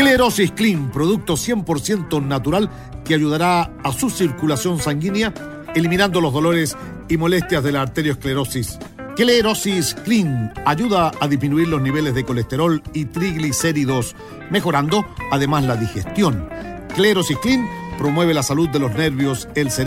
Clerosis Clean, producto 100% natural que ayudará a su circulación sanguínea, eliminando los dolores y molestias de la arteriosclerosis. Clerosis Clean ayuda a disminuir los niveles de colesterol y triglicéridos, mejorando además la digestión. Clerosis Clean promueve la salud de los nervios, el cerebro